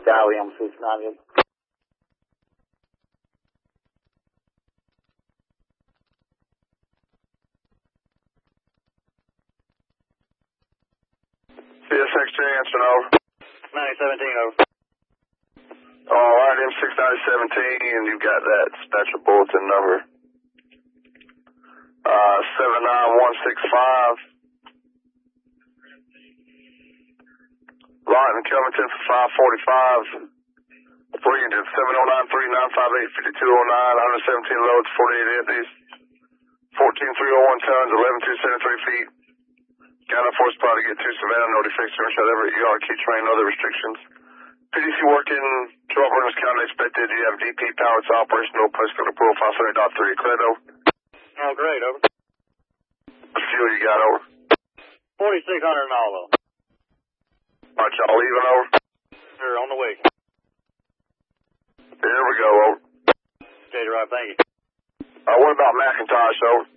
Charlie, I'm 690. CSXJ, answer over. 9017, over. Alright, M69017, you've got that special bulletin number. 79165. Lawton, Covington for 545. Bringing to 709-3-958-5209, 117 loads, 48 empties, 14,301 tons, 11,273 feet. Got enough horsepower to get to Savannah, no defects, shut every ER, key train, no other restrictions. PDC working, 12 runners counted expected. You have DP power to operational, place go to profile 30.3, Credo. Oh, great, over. What fuel you got, over? 4,600 and all, though. Alright, y'all leaving, over? Sure, on the way. Here we go, over. Okay, right, thank you. What about McIntosh, over?